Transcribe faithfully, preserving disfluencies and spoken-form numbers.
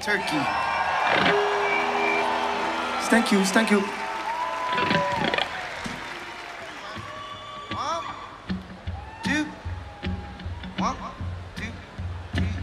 Turkey. Thank you, thank you. One, two, one.